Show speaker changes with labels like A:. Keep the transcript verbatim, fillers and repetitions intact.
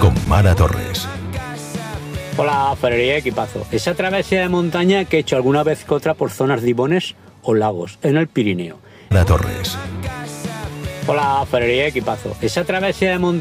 A: con Mara Torres.
B: Hola, Ferrería Equipazo. Esa travesía de montaña que he hecho alguna vez que otra por zonas de ibones o lagos en el Pirineo.
A: Mara Torres.
B: Hola, Ferrería Equipazo. Esa travesía de montaña